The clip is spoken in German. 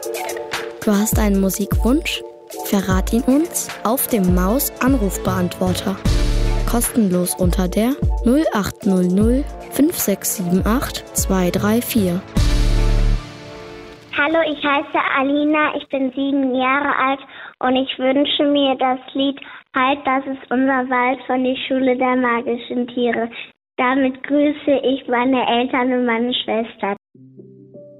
Du hast einen Musikwunsch? Verrat ihn uns auf dem Maus-Anrufbeantworter. Kostenlos unter der 0800 5678 234. Hallo, ich heiße Alina, ich bin 7 Jahre alt und ich wünsche mir das Lied Halt, das ist unser Wald von der Schule der magischen Tiere. Damit grüße ich meine Eltern und meine Schwester.